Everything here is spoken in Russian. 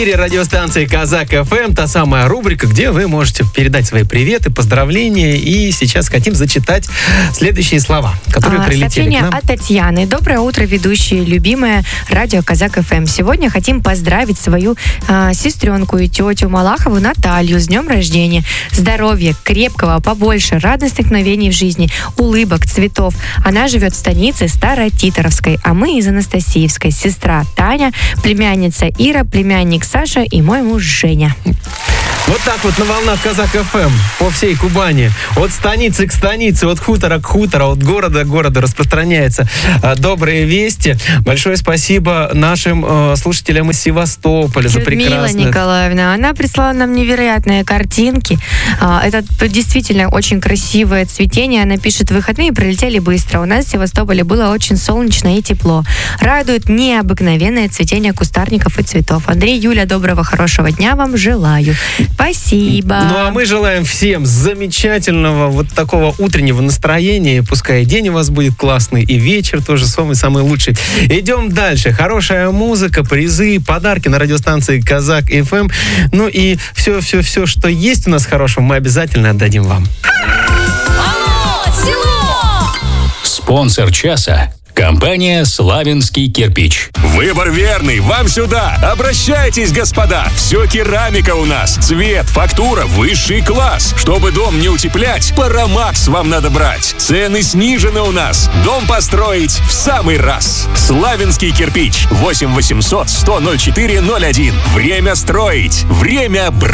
эфире радиостанции Казак ФМ, та самая рубрика, где вы можете передать свои приветы, поздравления. И сейчас хотим зачитать следующие слова, которые прилетели к нам. От Татьяны. Доброе утро, ведущие, любимая радио Казак ФМ. Сегодня хотим поздравить свою сестренку и тетю Малахову Наталью с днем рождения. Здоровья, крепкого, побольше, радостных мгновений в жизни, улыбок, цветов. Она живет в станице Старотитаровской, а мы из Анастасиевской. Сестра Таня, племянница Ира, племянник Саша и мой муж Женя. Вот так вот на волнах Казак ФМ по всей Кубани. От станицы к станице, от хутора к хутору, от города к городу распространяются добрые вести. Большое спасибо нашим слушателям из Севастополя за прекрасное... Людмила Николаевна, она прислала нам невероятные картинки. Это действительно очень красивое цветение. Она пишет, выходные пролетели быстро. У нас в Севастополе было очень солнечно и тепло. Радует необыкновенное цветение кустарников и цветов. Андрей, Юля, доброго, хорошего дня вам желаю. Спасибо. Ну, а мы желаем всем замечательного вот такого утреннего настроения. Пускай день у вас будет классный, и вечер тоже самый лучший. Идем дальше. Хорошая музыка, призы, подарки на радиостанции Казак ФМ. Ну и все, что есть у нас хорошего, мы обязательно отдадим вам. Алло, село! Спонсор часа. Компания «Славянский кирпич». Выбор верный, вам сюда. Обращайтесь, господа. Все керамика у нас. Цвет, фактура, высший класс. Чтобы дом не утеплять, Парамакс вам надо брать. Цены снижены у нас. Дом построить в самый раз. Славянский кирпич. 8 800 100 04 01. Время строить. Время брать.